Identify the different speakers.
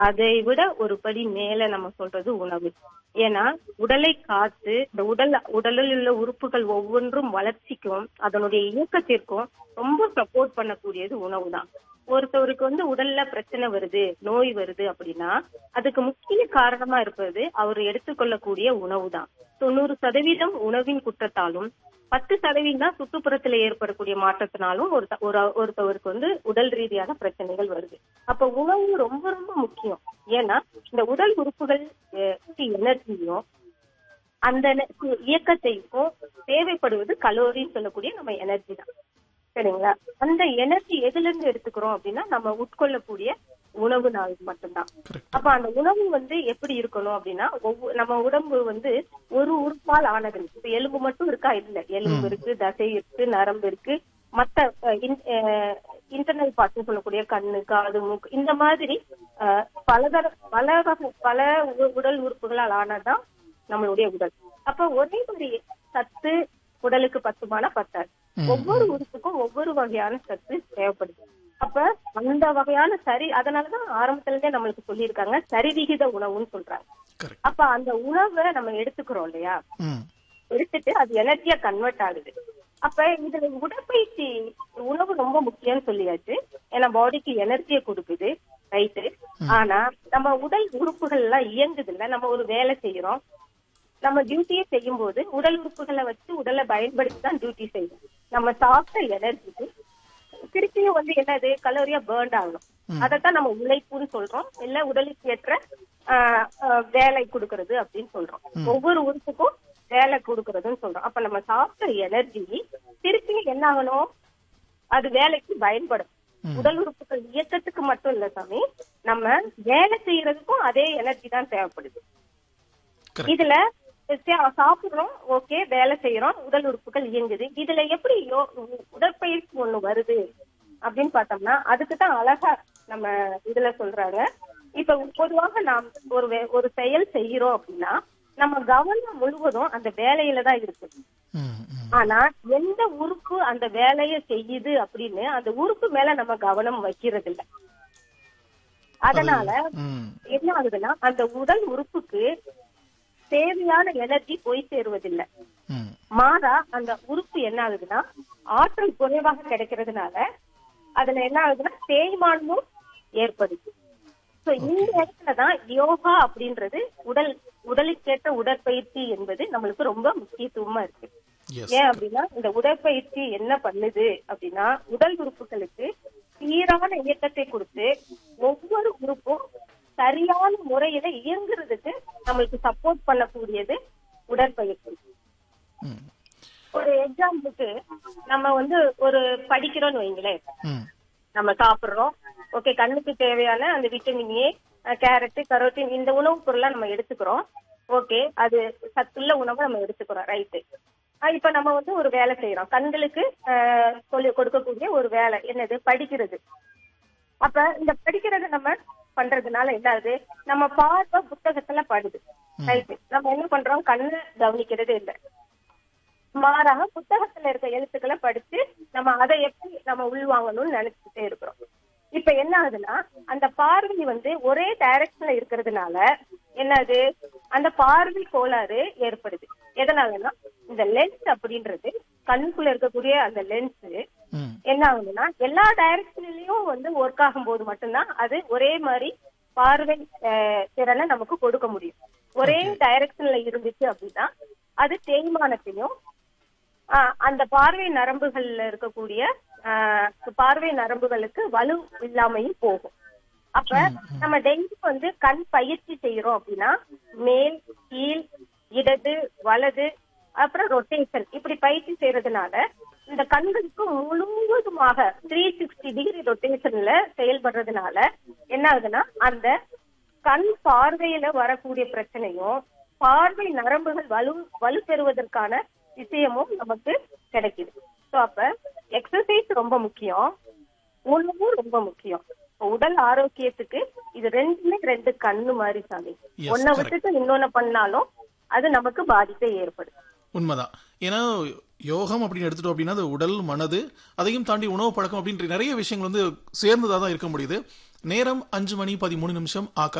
Speaker 1: அதை விட ஒரு படி மேல நம்ம சொல்றது உணவு. ஏன்னா உடலை காத்து இந்த உடலில் உள்ள உறுப்புகள் ஒவ்வொன்றும் வளர்ச்சிக்கும் அதனுடைய இயக்கத்திற்கும் ரொம்ப சப்போர்ட் பண்ணக்கூடியது உணவு தான். ஒருத்தவருக்கு உடல்ல பிரச்சனை வருது, நோய் வருது அப்படின்னா அதுக்கு முக்கிய காரணமா இருப்பது அவர் எடுத்துக்கொள்ளக்கூடிய உணவு தான். 90% உணவின் குற்றத்தாலும் 10% தான் சுற்றுப்புறத்துல ஏற்படக்கூடிய மாற்றத்தினாலும் ஒருத்தவருக்கு உடல் ரீதியான பிரச்சனைகள் வருது. அப்ப உணவு ரொம்ப ரொம்ப முக்கியம். ஏன்னா இந்த உடல் உறுப்புகள் எனர்ஜியும் அந்த இயக்கத்தையும் தேவைப்படுவது கலோரின்னு சொல்லக்கூடிய நம்ம எனர்ஜி தான். சரிங்களா? அந்த எனர்ஜி எதுல இருந்து எடுத்துக்கிறோம் அப்படின்னா நம்ம உட்கொள்ளக்கூடிய உணவு நாள் மட்டும்தான். அப்ப அந்த உணவு எப்படி இருக்கணும் அப்படின்னா நம்ம உடம்பு ஒரு உறுப்பால் ஆனது. இப்ப எலும்பு மட்டும் இருக்கா? இல்ல, எலும்பு இருக்கு, தசை இருக்கு, நரம்பு இருக்கு, மத்த இன்டர்னல் பார்ட்ஸ் சொல்லக்கூடிய கண்ணு, காது, மூக்கு, இந்த மாதிரி பல உடல் உறுப்புகளால் ஆனதுதான் நம்மளுடைய உடல். அப்ப ஒரே மாதிரி சத்து உடலுக்கு பத்துமான பத்தாது. ஒவ்வொரு உறுப்புக்கும் ஒவ்வொரு வகையான சத்து தேவைப்படுது. அப்ப அந்த வகையான அதனாலதான் ஆரம்பத்துல இருந்தே நம்மளுக்கு சொல்லியிருக்காங்க சரிவிகித உணவுன்னு சொல்றாங்க. அப்ப அந்த உணவை நம்ம எடுத்துக்கிறோம் இல்லையா, எடுத்துட்டு அது எனர்ஜியா கன்வெர்ட் ஆகுது. அப்ப இதுல உடற்பயிற்சி உணவு ரொம்ப முக்கியம்னு சொல்லியாச்சு. ஏன்னா பாடிக்கு எனர்ஜியை கொடுக்குது, ரைட்டு. ஆனா நம்ம உடல் உறுப்புகள் எல்லாம் இயங்குது இல்ல, நம்ம ஒரு வேலை செய்யறோம், நம்ம டியூட்டியே செய்யும் போது உடல் உறுப்புகளை வச்சு உடலை பயன்படுத்தி தான் டியூட்டி செய்யும். நம்ம சாப்பிட்ட எனர்ஜிக்கு திருப்பியும் என்னது கலோரியா பேர்ன் ஆகணும். அதைத்தான் நம்ம உழைப்புன்னு சொல்றோம், இல்ல உடலுக்கு ஏற்ற வேலை கொடுக்கறது அப்படின்னு சொல்றோம். ஒவ்வொரு உறுப்புக்கும் வேலை கொடுக்கறதுன்னு சொல்றோம். அப்ப நம்ம சாப்பிட்ட எனர்ஜி திருப்பியும் என்ன ஆகணும், அது வேலைக்கு பயன்படும். உடல் உறுப்புகள் இயக்கத்துக்கு மட்டும் இல்ல சாமி, நம்ம வேலை செய்யறதுக்கும் அதே எனர்ஜி தான் தேவைப்படுது. இதுல சாப்பிடுறோம், ஓகே, வேலை செய்யறோம், உடல் உறுப்புகள் இயங்குது. இதுல எப்படி உடற்பயிற்சி ஒண்ணு வருது அப்படின்னு பார்த்தோம்னா அதுக்குதான் அழகா நம்ம இதுல சொல்றாங்க. இப்ப பொதுவாக நாம் ஒரு செயல் செய்யறோம் அப்படின்னா நம்ம கவனம் முழுவதும் அந்த வேலையில தான் இருக்கு. ஆனா எந்த உறுப்பு அந்த வேலையை செய்யுது அப்படின்னு அந்த உறுப்பு மேல நம்ம கவனம் வைக்கிறது இல்ல. அதனால என்ன ஆகுதுன்னா அந்த உடல் உறுப்புக்கு தேவையான எனர்ஜி போய் சேருவதில்லை. மாறா அந்த உறுப்பு என்ன ஆகுதுன்னா ஆற்றல் குறைவாக கிடைக்கிறதுனால அதுல என்ன ஆகுதுன்னா தேய்மானமும் ஏற்படுது. இந்த இடத்துலதான் யோகா அப்படின்றது உடலுக்கேற்ற உடற்பயிற்சி என்பது நம்மளுக்கு ரொம்ப முக்கியத்துவமா இருக்கு. ஏன் அப்படின்னா இந்த உடற்பயிற்சி என்ன பண்ணுது அப்படின்னா உடல் உறுப்புகளுக்கு சீரான இயக்கத்தை கொடுத்து ஒவ்வொரு உறுப்பும் சரியான முறையில இயங்குறதுக்கு நம்மளுக்கு சப்போர்ட் பண்ணக்கூடியது உடற்பயிற்சி. ஒரு எக்ஸாம்பிளுக்கு நம்ம ஒரு படிக்கிறோம்னு வைங்களேன், நம்ம சாப்பிடுறோம், ஓகே, கண்ணுக்கு தேவையான அந்த விட்டமின் ஏ, கேரட், கரோட்டின் இந்த உணவுப் பொருளை நம்ம எடுத்துக்கிறோம், ஓகே, அது சத்துள்ள உணவை நம்ம எடுத்துக்கிறோம், ரைட்டு. இப்ப நம்ம ஒரு வேலை செய்யறோம், கண்களுக்கு கொடுக்கக்கூடிய ஒரு வேலை என்னது, படிக்கிறது. அப்ப இந்த படிக்கிறது நம்ம பண்றதுனால என்னது, நம்ம பார்வை புத்தகத்துல படுது, ரைட்டு. நம்ம என்ன பண்றோம், கண்ணு கவனிக்கிறதே இல்லை, மாறாக புத்தகத்துல இருக்க எழுத்துக்களை படிச்சு நம்ம அதை எப்படி நம்ம உள்வாங்கணும்னு நினைச்சுட்டே இருக்கிறோம். இப்ப என்ன ஆகுதுன்னா அந்த பார்வை ஒரே டைரக்ஷன்ல இருக்கிறதுனால என்னது, அந்த பார்வை கோளாறு ஏற்படுது. எதனாலன்னா இந்த லென்ஸ் அப்படின்றது கண்ணுக்குள்ள இருக்கக்கூடிய அந்த லென்ஸ் என்ன ஆகுதுன்னா எல்லா டைரக்ஷன்லயும் ஒர்க் ஆகும் போது மட்டும்தான் அது ஒரே மாதிரி பார்வை திறனை நமக்கு கொடுக்க முடியும். ஒரே டைரக்ஷன்ல இருந்துச்சு அப்படின்னா அது தேய்மானத்தையும் அந்த பார்வை நரம்புகள்ல இருக்கக்கூடிய பார்வை நரம்புகளுக்கு வலு இல்லாமையும் போகும். அப்ப நம்ம டெய்லி கண் பயிற்சி செய்யறோம் அப்படின்னா மேல் கீழ் இடது வலது அப்புறம் ரொட்டேஷன் இப்படி பயிற்சி செய்யறதுனால இந்த கண்களுக்கு முழுவதுமாக 360 டிகிரி ரொட்டேஷன்ல செயல்படுறதுனால என்ன ஆகுதுன்னா அந்த கண் பார்வையில வரக்கூடிய பிரச்சனையும் பார்வை நரம்புகள் வலு பெறுவதற்கான விஷயமும் நமக்கு கிடைக்குது. அப்ப எக்ஸசைஸ் ரொம்ப முக்கியம், உணவும் ரொம்ப முக்கியம். உடல் ஆரோக்கியத்துக்கு இது ரெண்டுமே ரெண்டு கண்ணு மாதிரி சாமி. ஒன்ன விட்டுட்டு இன்னொன்னு பண்ணாலும் அது நமக்கு பாதிப்பை ஏற்படுது.
Speaker 2: உண்மைதான். ஏன்னா யோகம் அப்படின்னு எடுத்துட்டோம் அப்படின்னா அது உடல் மனது அதையும் தாண்டி உணவு பழக்கம் அப்படின்ற நிறைய விஷயங்கள் சேர்ந்ததா தான் இருக்க முடியுது. நேரம் 5:13